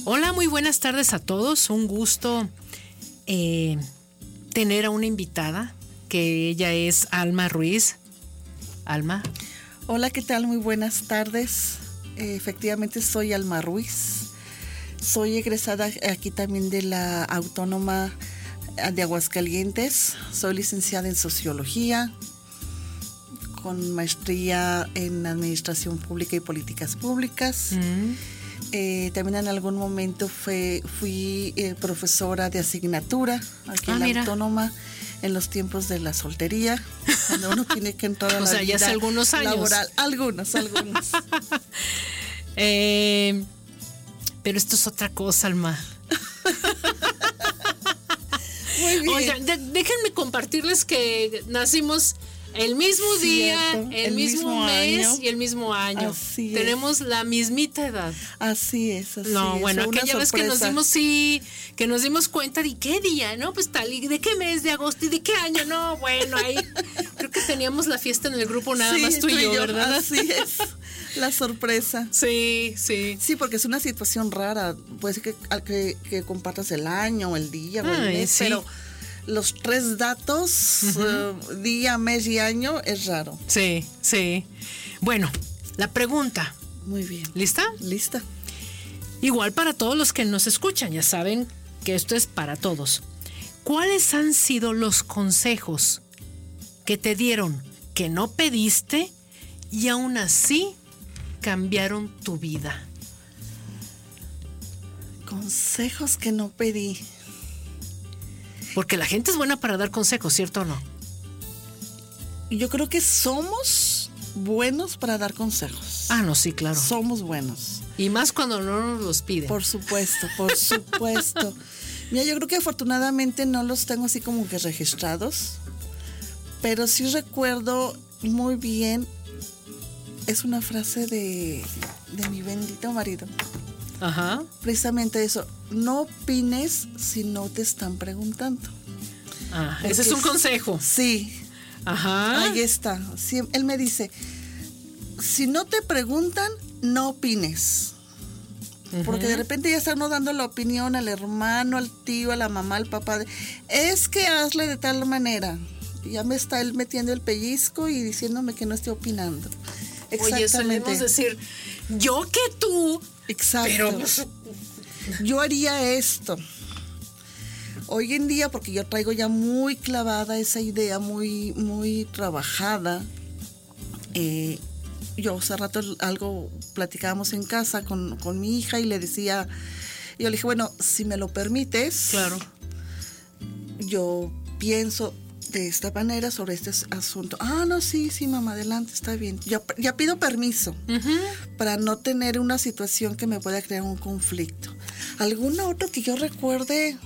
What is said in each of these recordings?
Hola, muy buenas tardes a todos. Un gusto tener a una invitada, que ella es Alma Ruiz. Alma. Hola, ¿qué tal? Muy buenas tardes. Efectivamente soy Alma Ruiz. Soy egresada aquí también de la Autónoma de Aguascalientes. Soy licenciada en Sociología, con maestría en Administración Pública y Políticas Públicas. También en algún momento fui profesora de asignatura aquí en la Autónoma en los tiempos de la soltería, cuando uno tiene que entrar a la vida ya hace algunos años. Laboral. Algunos. Pero esto es otra cosa, Alma. Muy bien. Oigan, déjenme compartirles que nacimos el mismo día, el mismo mes año. Y el mismo año. Así Tenemos la mismita edad. Así es. No, bueno, aquella vez que nos dimos cuenta de qué día, ¿no? Pues tal, y de qué mes de agosto y de qué año, no, bueno, ahí creo que teníamos la fiesta en el grupo nada más tú y yo, ¿verdad? Así es, la sorpresa. Sí. Sí, porque es una situación rara, puede ser que compartas el año, el día o el mes, sí. Pero los tres datos, día, mes y año, es raro. Sí. Bueno, la pregunta. Muy bien. ¿Lista? Lista. Igual para todos los que nos escuchan, ya saben que esto es para todos. ¿Cuáles han sido los consejos que te dieron que no pediste y aún así cambiaron tu vida? Consejos que no pedí. Porque la gente es buena para dar consejos, ¿cierto o no? Yo creo que somos buenos para dar consejos. Ah, no, sí, claro. Somos buenos. Y más cuando no nos los piden. Por supuesto. Mira, yo creo que afortunadamente no los tengo así como que registrados, pero sí recuerdo muy bien, es una frase de mi bendito marido. Ajá. Precisamente eso, no opines si no te están preguntando. Ah, ese es un consejo. Sí. Ajá. Ahí está. Sí, él me dice, si no te preguntan, no opines. Porque de repente ya está uno dando la opinión al hermano, al tío, a la mamá, al papá. Es que hazle de tal manera. Ya me está él metiendo el pellizco y diciéndome que no esté opinando. Oye, solemos decir, yo que tú. Exacto. Pero yo haría esto. Hoy en día, porque yo traigo ya muy clavada esa idea, muy trabajada. Yo hace rato algo platicábamos en casa con mi hija y le decía, yo le dije, bueno, si me lo permites, claro, yo pienso de esta manera sobre este asunto. Ah, no, sí, mamá, adelante, está bien. Ya pido permiso para no tener una situación que me pueda crear un conflicto. ¿Alguna otra que yo recuerde?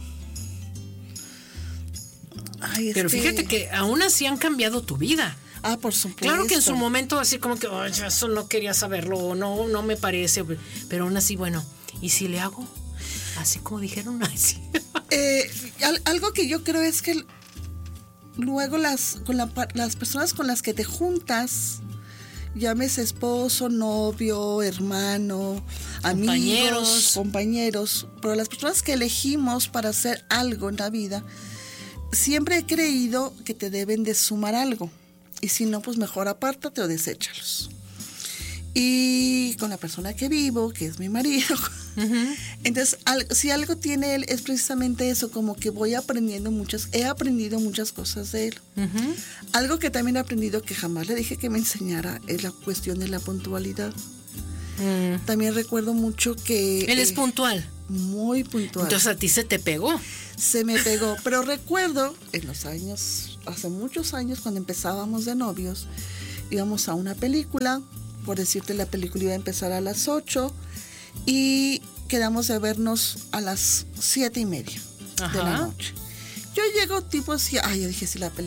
Ay, pero fíjate que aún así han cambiado tu vida. Ah, por supuesto. Claro que en su momento así como que eso no quería saberlo, o no me parece, pero aún así, bueno, ¿y si le hago? Así como dijeron, así. Algo que yo creo es que luego las personas con las que te juntas, llámese esposo, novio, hermano, amigos, compañeros, pero las personas que elegimos para hacer algo en la vida, siempre he creído que te deben de sumar algo. Y si no, pues mejor apártate o deséchalos. Y con la persona que vivo, que es mi marido, entonces, si algo tiene él, es precisamente eso, como que he aprendido muchas cosas de él. Algo que también he aprendido, que jamás le dije que me enseñara, es la cuestión de la puntualidad. También recuerdo mucho que... Él es puntual. Muy puntual. Entonces a ti se te pegó. Se me pegó, pero recuerdo en los años, hace muchos años, cuando empezábamos de novios, íbamos a una película, por decirte, la película iba a empezar a las 8 y quedamos de vernos a las 7:30 de la noche. Yo llego tipo así, yo dije, si la película